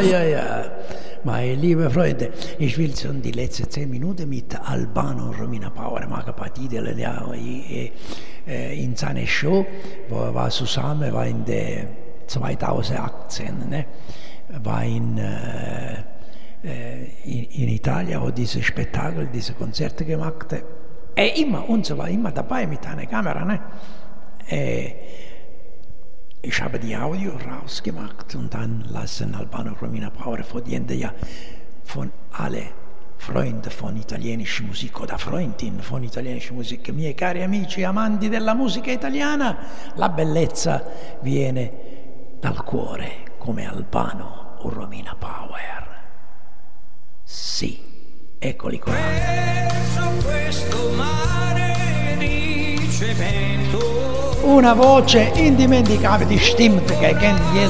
ja. Meine liebe Freunde, ich will schon die letzten 10 Minuten mit Albano und Romina Power machen, Partite in seiner Show, wo er war zusammen, war in der 2018, ne? War in Italia, hat diese Spektakel, diese Konzerte gemacht. Und so war immer dabei mit einer Kamera, ne? Ich habe die Audio rausgemacht und dann lassen Albano Romina Power vor die Ende ja von alle Freunde von italienischer Musik oder Freundinnen von italienischer Musik, miei cari amici amanti della musica italiana, la bellezza viene dal cuore come Albano o Romina Power. Sì, eccoli qua. Verso questo mare di cemento. Una voce indimenticabile, die Stimme, che